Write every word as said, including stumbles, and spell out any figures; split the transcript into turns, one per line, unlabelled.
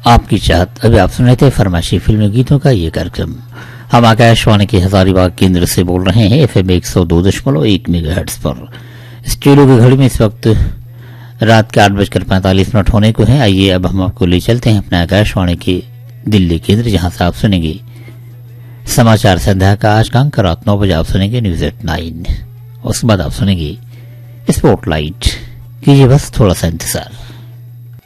आपकी चाहत। अभी आप सुन रहे थे फरमाइशी फिल्मी गीतों का ये कार्यक्रम। हम आकाशवाणी के हजारीबाग केंद्र से बोल रहे हैं एफ एम एक सौ दो दशमलव एक मेगाहर्ट्ज पर। स्टूडियो की घड़ी में इस वक्त रात के आठ बजकर पैंतालीस मिनट होने को है। आइए अब हम आपको ले चलते हैं अपने आकाशवाणी के दिल्ली केंद्र, जहां से आप सुनेंगे समाचार संध्या का आज का अंक। रात नौ बजे आप सुनेंगे न्यूज एट नाइन। उसके बाद आप सुनेंगे स्पॉटलाइट। कीजिए बस थोड़ा सा इंतजार।